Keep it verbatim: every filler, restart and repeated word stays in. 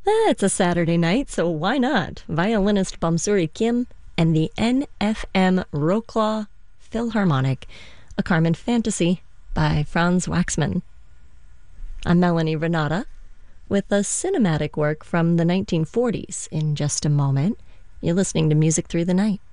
Eh, it's a Saturday night, so why not? Violinist Bamsuri Kim and the N F M Wroclaw Philharmonic, a Carmen Fantasy by Franz Waxman. I'm Melanie Renata with a cinematic work from the nineteen forties in just a moment. You're listening to Music Through the Night.